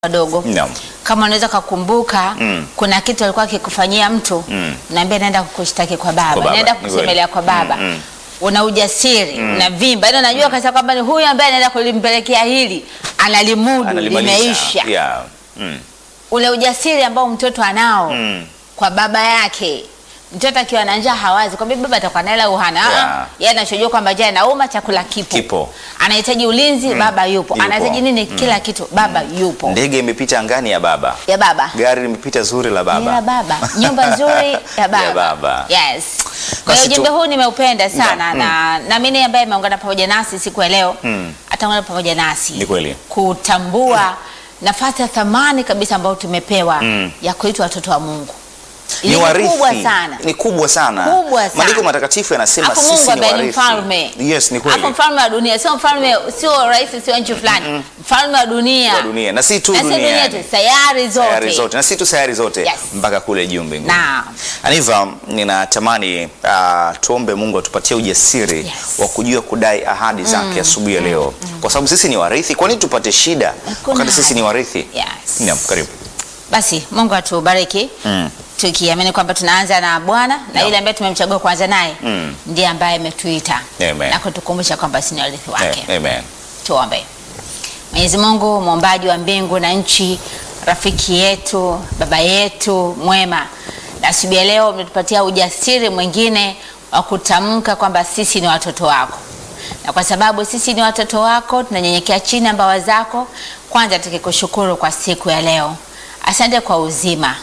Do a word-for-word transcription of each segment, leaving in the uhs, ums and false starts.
wadogo. No. Kama unaweza kukumbuka Mm. kuna kitu alikuwa akikufanyia mtu, Mm. naambia naenda kukushtaki kwa baba, Kwa baba, naenda ni kukusemelea kwa baba. Mm, mm. Una ujasiri, una vimba. Yaani unajua kasa kwamba ni huyu ambaye anaenda kulimpelekea hili analimudu, Analimaliza. limeisha. Yeah. Mm. Ule ujasiri ambao mtoto anao Mm. kwa baba yake. Mtoto akiwa na njaa hawazi kwamba baba atakuwa na hela uhana. Yeah. Yeye anachojua kwamba njaa inauma, chakula kipo. Kipo. Anahitaji ulinzi, baba yupo. Yupo. Anahitaji nini? Kila kitu, baba yupo. Ndege imepita angani ya baba. Ya baba. Gari limepita zuri la baba. Ya baba. Nyumba nzuri ya baba. Ya baba. Yes. Kwa hiyo Basi ujumbe tu- huu nimeupenda sana Mm. na na mimi ambaye ameungana pamoja nasi siku ya leo, Mm. ataungana pamoja nasi. Ni kweli. Kutambua nafasi ya thamani kabisa ambayo tumepewa Mm. ya kuitwa watoto wa Mungu. Ni Ni warithi. kubwa sana. Ni kubwa sana. Kubwa sana. Maandiko matakatifu yanasema Hapo sisi Mungu ni ambaye ni warithi. mfalme. Yes, ni Hapo kweli. mfalme wa dunia, sio mfalme, sio rais, sio nchi fulani. Mfalme wa dunia. Wa dunia. Na si tu Na si dunia dunia. tu, sayari zote. Sayari zote. Na si tu sayari zote. Yes. Mpaka kule juu mbinguni. Naam. Aniva, ninatamani uh, tuombe Mungu atupatie ujasiri Yes. wa kujua kudai ahadi zake asubuhi ya leo. Kwa sababu sisi ni warithi. Kwa nini tupate shida Hakuna wakati sisi haja. ni warithi? Yes. Naam, karibu. Basi Mungu atubariki. Mm. Tukiamini kwamba tunaanza na Bwana na Yeah. yule ambaye tumemchagua kuanza naye Mm. ndiye ambaye ametuita Amen. na kutukumbusha kwamba sisi ni warithi wake. Eh, Amen. Tuombe. Mwenyezi Mungu muumbaji wa mbingu na nchi, rafiki yetu, baba yetu mwema, na asubuhi ya leo umetupatia ujasiri mwingine wa kutamka kwamba sisi ni watoto wako, na kwa sababu sisi ni watoto wako tunanyenyekea chini ya mbawa zako. Kwanza tukikushukuru kwa siku ya leo, asante kwa uzima,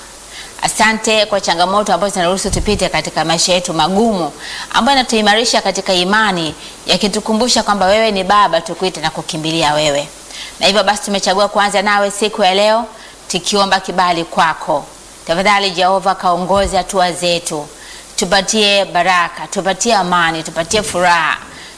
asante kwa changamoto ambazo zinaruhusu tupite katika maisha yetu magumu, ambayo inatuimarisha katika imani, yakitukumbusha kwamba wewe ni Baba, tukuite na kukimbilia wewe. Na hivyo basi tumechagua kuanza nawe siku ya leo, tukiomba kibali kwako. Tafadhali Jehova, kaongoze hatua zetu, tupatie baraka, tupatie amani, tupatie furaha,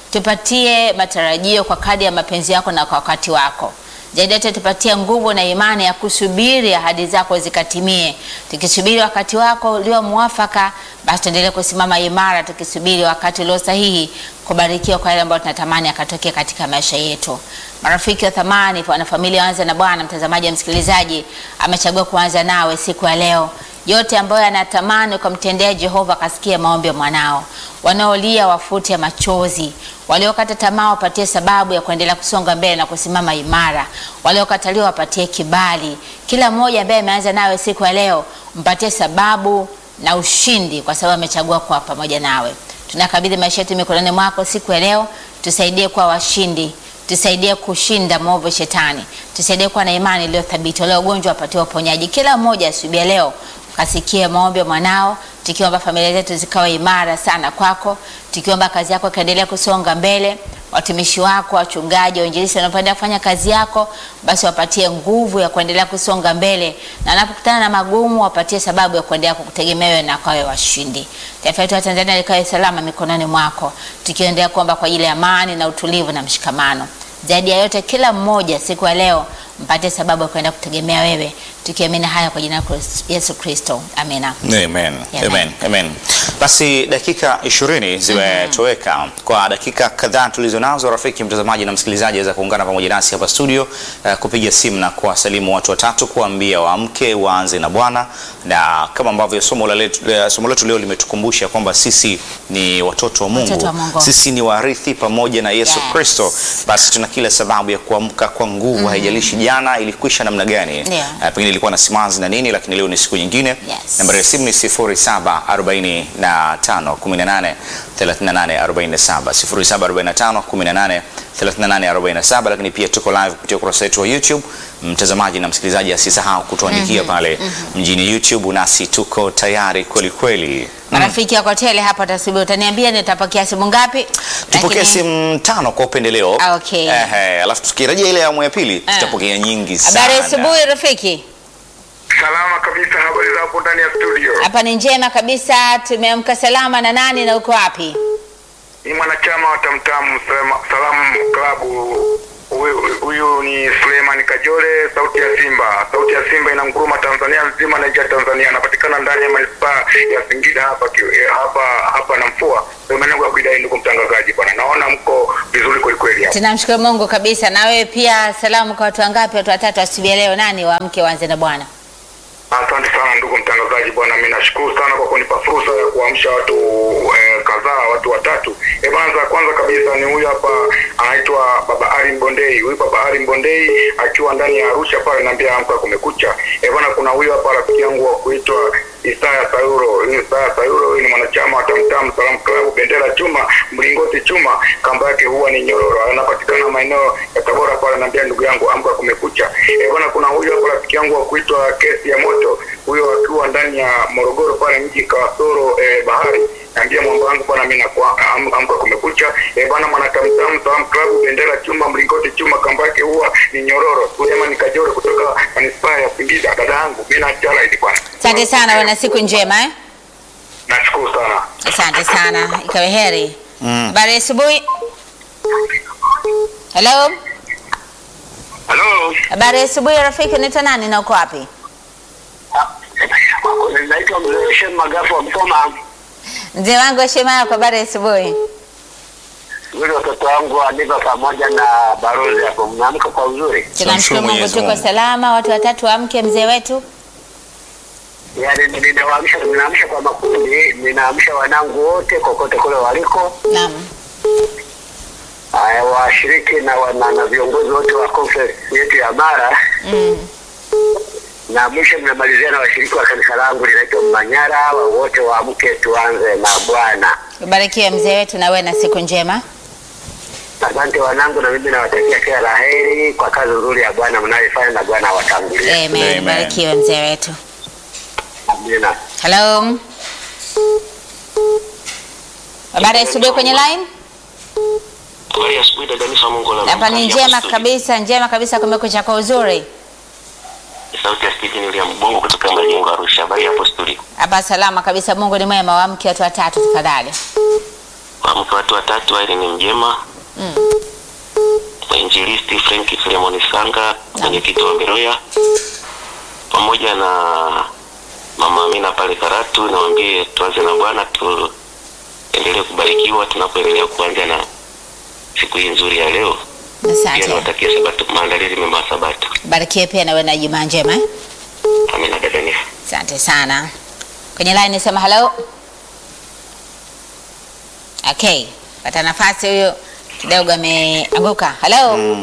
tupatie matarajio kwa kadri ya mapenzi yako na kwa wakati wako. Zaidi yote tupatie nguvu na imani ya kusubiri ahadi zako zikatimie. Tukisubiri wakati wako ulio mwafaka, basi tuendelee kusimama imara, tukisubiri wakati ulio sahihi kubarikiwa kwa yale ambayo tunatamani akatokea katika maisha yetu. Marafiki wa thamani, wanafamilia Anza na Bwana, mtazamaji na msikilizaji, amechagua kuanza nawe siku ya leo. Yote ambayo anatamani kumtendea Jehova, kasikia maombi ya mwanao. Wanaolia wafute machozi, waliokata tamaa wapatie sababu ya kuendelea kusonga mbele na kusimama imara, waliokataliwa wapatie kibali. Kila mmoja ambaye ameanza nawe siku ya leo, mpatie sababu na ushindi, kwa sababu amechagua kuwa pamoja nawe. Tunakabidhi maisha yetu mikononi mwako siku ya leo, tusaidie kuwa washindi, tusaidie kushinda mwovu shetani, tusaidie kuwa na imani iliyo thabiti. Wale wagonjwa wapatiwe uponyaji. Kila mmoja asubuhi ya leo kasikie maombi ya mwanao, tukiomba familia zetu zikawa imara sana kwako, tukiomba kazi yako kaendelea kusonga mbele. Watumishi wako, wachungaji, wainjilisti wanapoendelea kufanya kazi yako, basi wapatie nguvu ya kuendelea kusonga mbele, na wanapokutana na magumu wapatie sababu ya kuendelea kukutegemea wewe na kwawe washindi. Taifa letu la Tanzania likawe salama mikononi mwako, tukiendelea kuomba kwa ajili ya amani na utulivu na mshikamano. Zaidi ya yote, kila mmoja siku ya leo mpatie sababu ya kuenda kutegemea wewe, tukiamini haya kwa jina la Yesu Kristo. Amina. Amen. Amen. Amen. Amen. Basi dakika ishirini zimetoweka. Kwa dakika kadhaa tulizonazo, rafiki mtazamaji na msikilizaji aweza kuungana pamoja nasi hapa studio, uh, kupiga simu na kuwasalimu watu watatu, kuambia waamke waanze na Bwana. Na kama ambavyo somo la letu, uh, somo letu leo limetukumbusha kwamba sisi ni watoto wa Mungu, Watoto wa Mungu. sisi ni warithi pamoja na Yesu Yes. Kristo. Basi tuna kila sababu ya kuamka kwa nguvu. Haijalishi jana ilikwisha namna gani, Yeah. uh, pengine ilikuwa na simanzi na nini, lakini leo ni siku nyingine. Yes. Nambari ya simu ni sifuri saba arobaini na tano kumi na nane thelathini na nane arobaini na saba, sifuri saba arobaini na tano kumi na nane thelathini na nane arobaini na saba. Lakini pia tuko live kupitia ukurasa wetu wa YouTube. Mtazamaji na msikilizaji asisahau kutuandikia pale mjini YouTube, nasi tuko tayari kweli kweli. Marafiki yako tele hapa tasubiri, utaniambia nitapokea simu ngapi? Tupokee Lakini- simu tano kwa upendeleo. Ah, okay. Ehe, alafu tukirejea ile awamu ya pili Ah. tutapokea nyingi sana. Habari asubuhi rafiki. Salama kabisa, habari za hapo ndani ya studio? Hapa ni njema kabisa, tumeamka salama. Na nani na uko wapi? Ni mwanachama wa Tamtam Salamu Klabu. Huyu huyu ni Suleiman Kajole, sauti ya Simba. Sauti ya Simba inanguruma Tanzania nzima na nje ya Tanzania. Anapatikana ndani ya manispaa ya Singida hapa hapa hapa na Mfua. Ndio maana kwa kuidai, ndugu mtangazaji bwana. Naona mko vizuri kweli kweli. Tunamshukuru Mungu kabisa. Na wewe pia, salamu kwa watu wangapi? Watu watatu asubuhi leo. Nani wa mke waanze na Bwana? Asante sana ndugu mtangazaji bwana, mimi nashukuru sana kwa kunipa fursa ya kuamsha watu eh, kadhaa, watu watatu. Eh bwana, kwanza kabisa ni huyu hapa anaitwa Baba Ari Mbondei. Huyu Baba Ari Mbondei akiwa ndani ya Arusha pale, ananiambia amka kumekucha. Eh bwana, kuna huyu hapa rafiki yangu wa kuitwa Isaya Sayuro. Isaya Sayuro ni mwanachama wa Tamtam Salam Club, bendera chuma, mlingoti chuma, kamba yake huwa ni nyororo. Anapatikana maeneo ya Tabora pale, ananiambia ndugu yangu amka kumekucha. Eh bwana, kuna huyu hapa rafiki yangu wa kuitwa Kesi ya Moto, huyo akiwa ndani ya Morogoro pale mji Kawasoro eh, bahari, anambia mwamba wangu bwana, mimi nakuwa amka kumekucha. Eh bwana, mwana Tamtam Salam Club, bendera chuma, mlingoti chuma, kamba yake huwa ni nyororo. Sulema Nikajore kutoka manispaa ya Singida, dada yangu mimi na chala hivi bwana. Asante sana, wana siku njema eh. Nashukuru sana. Asante sana. Ikawe heri. Mm. Habari asubuhi. Hello. Hello. Habari asubuhi rafiki, unaitwa nani na uko wapi? Naitwa Mzee Shem Magafu wa Mtoma. Mzee wangu heshima yako, habari asubuhi. Wale watoto wangu wanipa pamoja na barozi hapo, mnaamka kwa uzuri. Tunamshukuru Mungu tuko salama. Watu watatu amke mzee wetu. Yaani ninawaamsha, ninaamsha kwa makundi, ninaamsha wanangu wote kokote kule waliko. Naam. Haya, washiriki na wana na viongozi wote wa conference yetu ya Mara. Mm. Na mwisho mnamalizia na washiriki wa kanisa langu linaitwa Manyara, wote waamke tuanze na Bwana. Ubarikiwe mzee wetu na wewe na siku njema. Asante wanangu, na mimi nawatakia kila laheri kwa kazi nzuri ya Bwana mnayoifanya, na Bwana awatangulie. Amen. Ubarikiwe mzee wetu. Amina. Hello. Habari asubuhi kwenye line? Habari asubuhi dada, mimi Mungu la. Hapa ni njema kabisa, njema kabisa, kumekucha kwa uzuri. Sauti ya Stephen William Bongo kutoka Majengo Arusha. Habari hapo studio? Hapa salama kabisa, Mungu ni mwema. Wa mke watu watatu tafadhali. Wa mke watu watatu wale ni njema. Mm. Mwinjilisti Frank Filemon Sanga, mwenyekiti wa Beroya, pamoja na Mama Amina pale Karatu, nawaambie tuanze na Bwana, tuendelee kubarikiwa tunapoendelea kuanza na siku hii nzuri ya leo. Asante. Nawatakia sabato, maandalizi mema ya sabato. Barikiwe pia na wewe na Jumaa njema eh? Amina dada Nifa. Asante sana. Kwenye line nisema hello. Okay. Pata nafasi huyo kidogo ameanguka. Hello. Mm.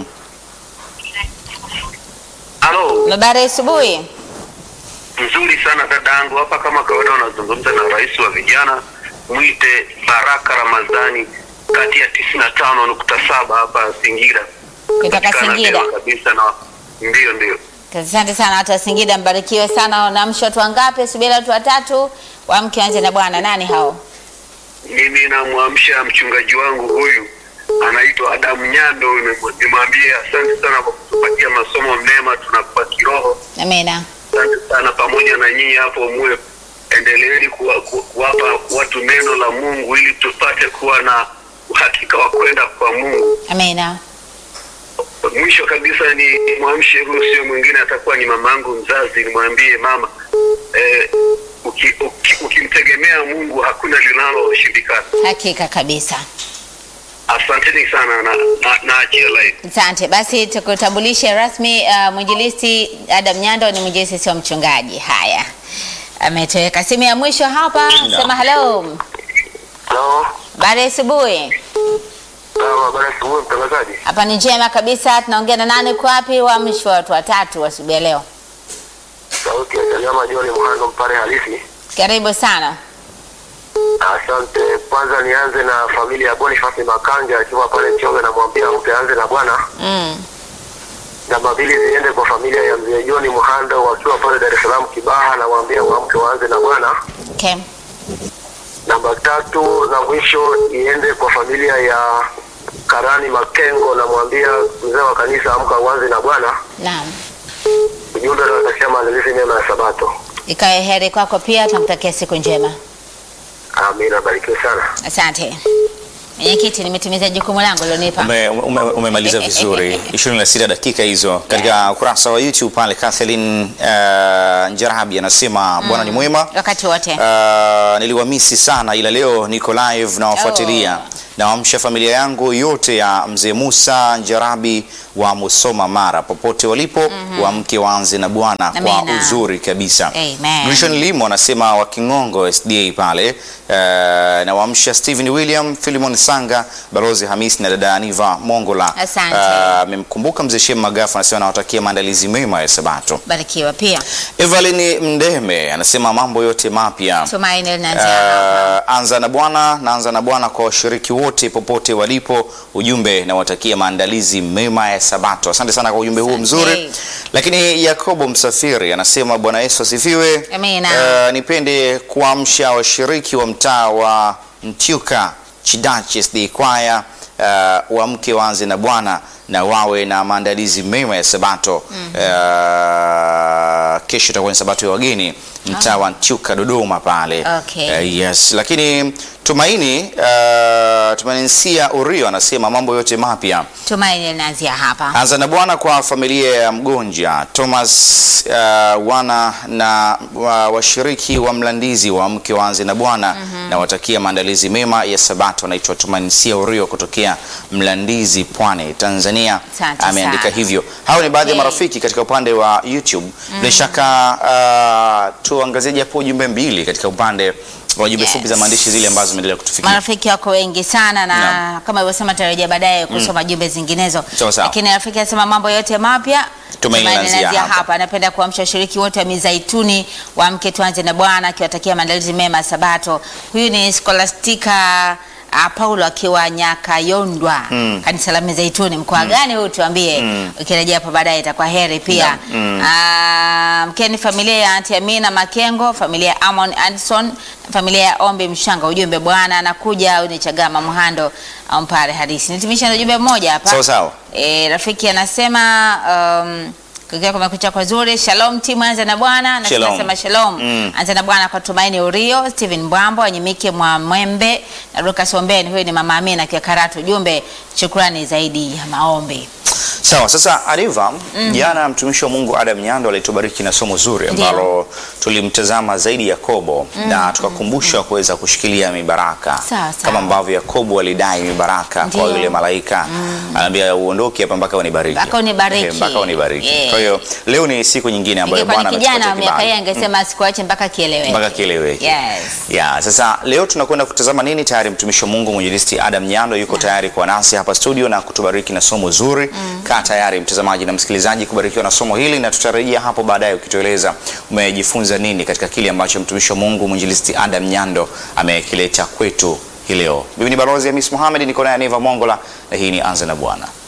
Halo. Habari asubuhi. Nzuri sana dadangu, hapa kama kawaida unazungumza na rais wa vijana, mwite Baraka Ramadhani, kati ya tisini na tano nukta saba hapa Singida. Kutoka Singida. Kabisa na ndio ndio. Asante sana watu wa Singida, mbarikiwe sana. Naamsha watu wangapi? Asubuhi watu watatu. Waamke anze na Bwana. Nani hao? Mimi namwamsha mchungaji wangu huyu anaitwa Adam Nyando, nimwambie asante sana kwa kutupatia masomo mema tunakuwa kiroho. Amina. Asante sana, pamoja na nyinyi hapo mwe endeleeni kuwapa kuwa, watu neno la Mungu ili tupate kuwa na uhakika wa kwenda kwa Mungu. Amina. Mwisho kabisa ni mwamshe huyu, sio mwingine atakuwa ni mamangu mzazi, nimwambie mama eh, uki, uki, ukimtegemea Mungu hakuna linaloshindikana. Hakika kabisa. Asanteni sana na na, na achia live. Asante. Basi tukutambulishe rasmi uh, mwinjilisti Adam Nyando ni mwinjilisti sio mchungaji. Haya. Ametoweka simu ya mwisho hapa. No. Sema hello. Hello. Habari asubuhi. Sawa, habari asubuhi mtangazaji. Hapa ni njema kabisa. Tunaongea na nani kwa wapi? Waamsho watu watatu asubuhi leo. Sauti ya Salama Joni Mhando Mpare halisi. Karibu sana. Asante. Kwanza nianze na familia ya Boniface Makanja akiwa pale Chonge, na mwambia mpe anze na Bwana. Mm. Namba mbili ziende kwa familia ya Mzee Joni Mhando wakiwa pale Dar es Salaam Kibaha, na mwambia waamke waanze na Bwana. Okay. Namba tatu na mwisho iende kwa familia ya Karani Makengo, na mwambia mzee wa kanisa amka uanze na Bwana. Naam. Ujumbe na natakia maandalizi mema ya sabato. Ikae heri kwako pia, tunakutakia siku njema. Amina, barikiwe sana. Asante. Mwenyekiti, nimetimiza jukumu langu lilonipa. Umemaliza ume, ume vizuri. ishirini na sita dakika hizo. Katika ukurasa wa YouTube pale Kathleen uh, Njarabi anasema mm. Bwana ni mwema wakati wote. Uh, niliwamisi sana ila leo niko live na wafuatilia. Oh. naamsha familia yangu yote ya mzee Musa Njarabi wa Musoma Mara, popote walipo mm-hmm. waamke waanze na Bwana kwa uzuri kabisa. Grishon Limo anasema wa Kingongo S D A pale. Uh, na waamsha Steven William, Philemon Sanga, Balozi Hamis na dada Aniva Mongola. Amemkumbuka uh, mzee Shem Magafu, anasema nawatakia maandalizi mema ya Sabato. Barikiwa pia. Evelyn Mndeme anasema mambo yote mapya. Tumaini Uh, anza na Bwana, naanza na Bwana kwa washiriki wote popote walipo. Ujumbe nawatakia maandalizi mema ya Sabato. Asante sana kwa ujumbe huo mzuri. Lakini Yakobo Msafiri anasema Bwana Yesu asifiwe. Amina. Uh, nipende kuamsha washiriki wa mtaa wa Mtiuka Chidachi S D A Kwaya, uh, waamke waanze na Bwana na wawe na maandalizi mema ya Sabato. Mm -hmm. uh, kesho itakuwa ni Sabato ya wageni mtaa wa Mtiuka Dodoma pale. Okay. Uh, yes, lakini Tumaini uh, Tumainisia Urio anasema mambo yote mapya. Tumaini linaanzia hapa. Anza na Bwana kwa familia ya Mgonja Thomas, uh, wana na wa, washiriki wa Mlandizi waamke waanze na Bwana mm -hmm. na watakia maandalizi mema ya Sabato. Anaitwa Tumainisia Urio kutokea Mlandizi, Pwani, Tanzania. Ameandika hivyo. Hao ni baadhi ya okay. marafiki katika upande wa YouTube. Bila mm -hmm. shaka uh, tuangazie japo jumbe mbili katika upande wajumbe yes. fupi za maandishi zile ambazo zimeendelea kutufikia. Marafiki wako wengi sana na no. kama ulivyosema tarajia baadaye kusoma mm. jumbe zinginezo. Lakini rafiki anasema mambo yote mapya tumeanzia hapa. hapa. Anapenda kuamsha washiriki wote wa Mizaituni waamke tuanze na Bwana, akiwatakia maandalizi mema Sabato. Huyu ni Scholastica Uh, Paulo akiwa Nyakayondwa mm. kanisa la Mizaituni. Mkoa mm. gani huu tuambie? mm. ukirejea hapa baadaye itakuwa heri pia. mm. uh, mkeni familia ya Auntie Amina Makengo, familia ya Amon Anderson, familia ya Ombi Mshanga. Ujumbe Bwana anakuja. Ni Chagama Muhando au Mpare Hadisi. Nitimisha na ujumbe mmoja hapa. Sawa sawa. Eh, rafiki anasema um, Kukia kumekucha kwa zuri. Shalom timu, anza na Bwana. Na tunasema shalom. Mm. Anza na Bwana kwa Tumaini Urio, Steven Mbwambo, Anyimike Mwa Mwembe, na Lucas Ombeni. Huyu ni Mama Amina kwa Karatu. Jumbe shukrani zaidi ya maombi. Sawa, sasa Ariva, mm. jana mtumishi wa Mungu Adam Nyando alitubariki na somo zuri ambalo tulimtazama zaidi Yakobo mm. na tukakumbushwa mm. kuweza kushikilia mibaraka. Sawa, sawa. Kama ambavyo Yakobo alidai mibaraka Ndiyo. kwa yule malaika mm. anaambia uondoke hapa mpaka unibariki. Mpaka unibariki. Mpaka unibariki. Yeah. Kwa hiyo leo ni siku nyingine ambayo Bwana ametupatia kijana miaka yeye angesema sikuache mpaka kieleweke. Mpaka kieleweke. Yes. Yeah, sasa leo tunakwenda kutazama nini? Tayari mtumishi wa Mungu mwinjilisti Adam Nyando yuko yeah. tayari kwa nasi hapa studio na kutubariki na somo zuri. Mm. Kaa tayari mtazamaji na msikilizaji kubarikiwa na somo hili, na tutarejea hapo baadaye ukitueleza umejifunza nini katika kile ambacho mtumishi wa Mungu mwinjilisti Adam Nyando amekileta kwetu hii leo. Mimi ni Balozi Hamis Mohamed, niko naye Aniva Mongola na hii ni Anza na Bwana.